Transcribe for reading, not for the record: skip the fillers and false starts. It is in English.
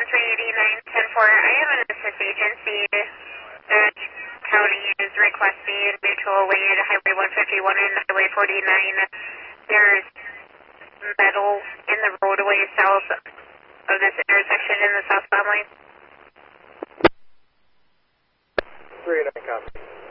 389-10-4. I have an assist agency. Dodge County is requesting mutual aid Highway 151 and Highway 49. There's metal in the roadway south of this intersection in the southbound lane. 389 copy.